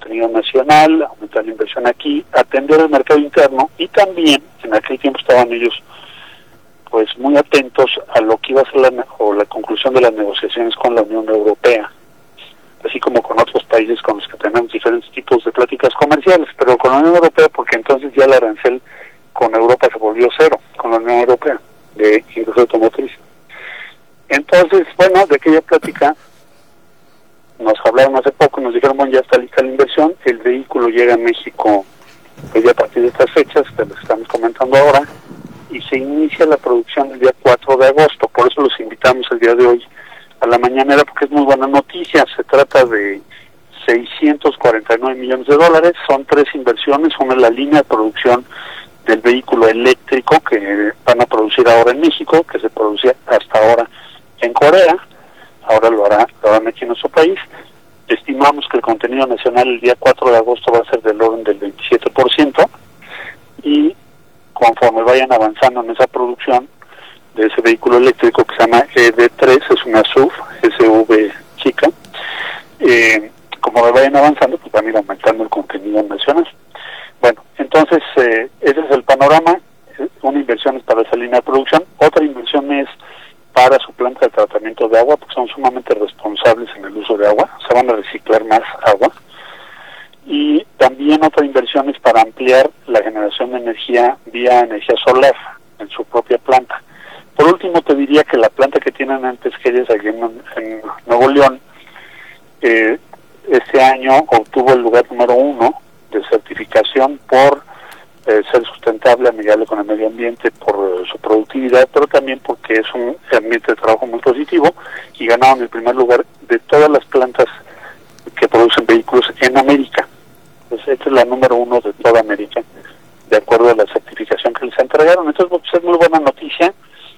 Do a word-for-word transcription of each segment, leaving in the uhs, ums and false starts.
contenido nacional, aumentar la inversión aquí, atender el mercado interno, y también en aquel tiempo estaban ellos pues muy atentos a lo que iba a ser la, o la conclusión de las negociaciones con la Unión Europea, así como con otros países con los que tenemos diferentes tipos de pláticas comerciales, pero con la Unión Europea porque entonces ya el arancel con Europa se volvió cero, con la Unión Europea, de industria automotriz. Entonces, bueno, de aquella plática nos hablaron hace poco y nos dijeron, bueno, ya está lista la inversión, el vehículo llega a México pues ya a partir de estas fechas, que les estamos comentando ahora, y se inicia la producción el día cuatro de agosto, por eso los invitamos el día de hoy a la mañanera, porque es muy buena noticia. Se trata de seiscientos cuarenta y nueve millones de dólares, son tres inversiones, una es la línea de producción del vehículo eléctrico que van a producir ahora en México, que se producía hasta ahora en Corea, ahora lo hará, lo harán aquí en nuestro país. Estimamos que el contenido nacional el día cuatro de agosto va a ser del orden del veintisiete por ciento, y conforme vayan avanzando en esa producción de ese vehículo eléctrico que se llama E D tres, es una S U V, S U V chica, eh, como vayan avanzando, pues van a ir aumentando el contenido nacional. Bueno, entonces eh, ese es el panorama. Una inversión es para esa línea de producción, otra inversión es para su planta de tratamiento de agua, porque son sumamente responsables en el uso de agua, se van a reciclar más agua, y también otra inversión es para ampliar la generación de energía vía energía solar en su propia planta. Por último, te diría que la planta que tienen en Pesquerías, aquí en, en Nuevo León, eh, este año obtuvo el lugar número uno de certificación por eh, ser sustentable, amigable con el medio ambiente, por eh, su productividad, pero también porque es un ambiente de trabajo muy positivo, y ganaron el primer lugar de todas las plantas que producen vehículos en América. Pues esta es la número uno de toda América, de acuerdo a la certificación que les entregaron. Entonces, pues, es muy buena noticia.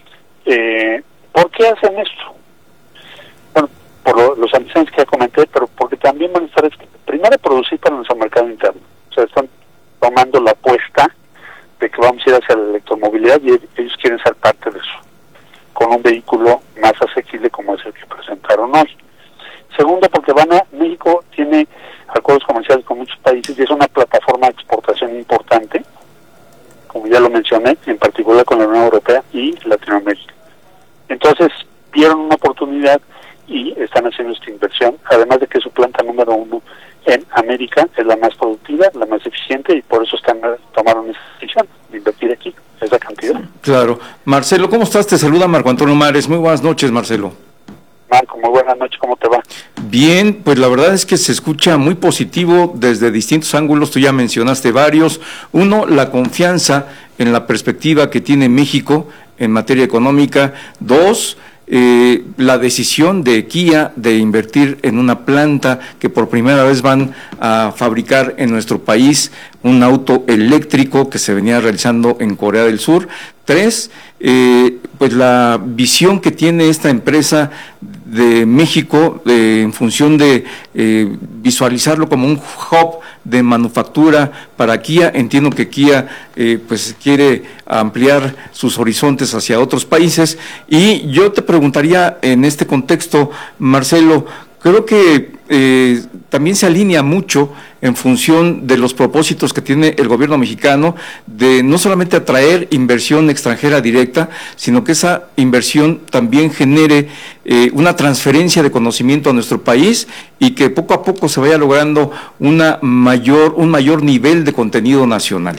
Eh, ¿Por qué hacen esto? Bueno, por lo, los antecedentes que ya comenté, pero porque también van a estar, primero, producir para nuestro mercado interno. O sea, están tomando la apuesta de que vamos a ir hacia la electromovilidad, y ellos quieren ser parte de eso, con un vehículo más asequible como es el que presentaron hoy. Segundo, porque van a, México tiene acuerdos comerciales con muchos países y es una plataforma de exportación importante, como ya lo mencioné, en particular con la Unión Europea y Latinoamérica. Entonces, vieron una oportunidad y están haciendo esta inversión, además de que su planta número uno en América es la más productiva, la más eficiente, y por eso están tomaron esa decisión de invertir aquí esa cantidad. Claro. Marcelo, ¿cómo estás? Te saluda Marco Antonio Mares. Muy buenas noches, Marcelo. Marco, muy buenas noches, ¿cómo te va? Bien, pues la verdad es que se escucha muy positivo desde distintos ángulos, tú ya mencionaste varios. Uno, la confianza en la perspectiva que tiene México en materia económica. Dos, eh, la decisión de Kia de invertir en una planta que por primera vez van a fabricar en nuestro país un auto eléctrico que se venía realizando en Corea del Sur. Tres, eh, pues la visión que tiene esta empresa de México eh, en función de eh, visualizarlo como un hub de manufactura para Kia. Entiendo que Kia eh, pues quiere ampliar sus horizontes hacia otros países, y yo te preguntaría en este contexto, Marcelo, creo que eh, también se alinea mucho en función de los propósitos que tiene el gobierno mexicano de no solamente atraer inversión extranjera directa, sino que esa inversión también genere eh, una transferencia de conocimiento a nuestro país, y que poco a poco se vaya logrando una mayor, un mayor nivel de contenido nacional.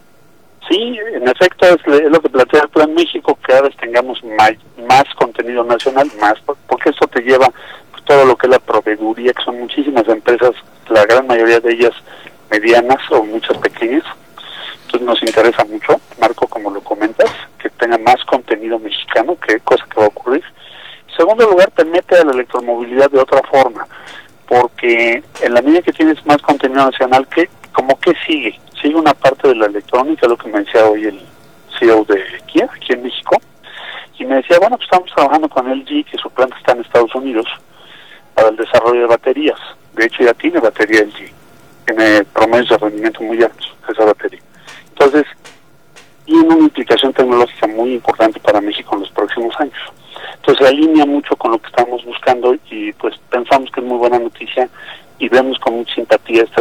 Sí, en efecto, es, es lo que plantea el Plan México, que ahora tengamos más, más contenido nacional, más, porque eso te lleva pues, todo lo que es la proveeduría, que son muchísimas empresas, la gran mayoría de ellas medianas o muchas pequeñas. Entonces nos interesa mucho, Marco, como lo comentas, que tenga más contenido mexicano, que cosa que va a ocurrir. En segundo lugar, te mete a la electromovilidad de otra forma, porque en la medida que tienes más contenido nacional, ¿qué, como que sigue? Sigue una parte de la electrónica, lo que me decía hoy el C E O de Kia, aquí en México, y me decía, bueno, pues estamos trabajando con L G, que su planta está en Estados Unidos, para el desarrollo de baterías. De hecho, ya tiene batería L G.